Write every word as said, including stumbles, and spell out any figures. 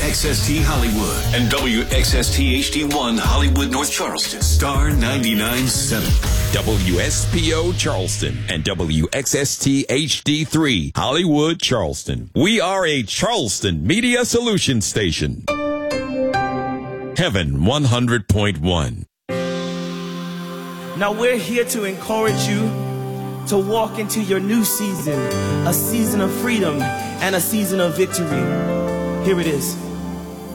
X S T Hollywood and W X S T H D one Hollywood North Charleston. Star ninety-nine point seven. W S P O Charleston and W X S T H D three Hollywood Charleston. We are a Charleston Media Solutions station. Heaven one hundred point one. Now we're here to encourage you to walk into your new season, a season of freedom and a season of victory. Here it is.